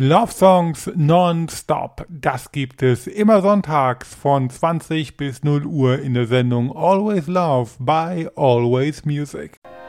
Love Songs non-stop. Das gibt es immer sonntags von 20 bis 0 Uhr in der Sendung Always Love by Always Music.